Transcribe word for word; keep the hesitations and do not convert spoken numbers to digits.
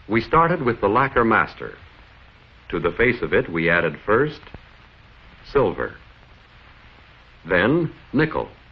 We started with the lacquer master. To the face of it, we added first silver, then nickel,